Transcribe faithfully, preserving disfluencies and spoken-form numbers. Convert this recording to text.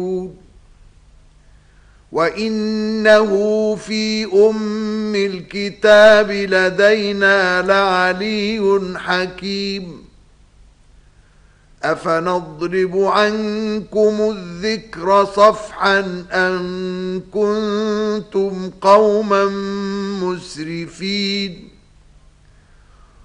وَإِنَّهُ فِي أُمِّ الْكِتَابِ لَدَيْنَا لَعَلِيٌّ حَكِيمٌ أَفَنَضْرِبُ عَنكُمُ الذِّكْرَ صَفْحًا أَن كُنتُمْ قَوْمًا مُسْرِفِينَ